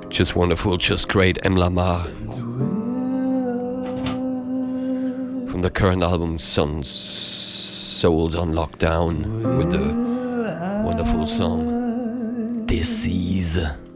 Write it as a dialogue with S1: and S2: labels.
S1: Just wonderful, just great. M. Lamar. From the current album, Souls on Lockdown, with the wonderful song Disease.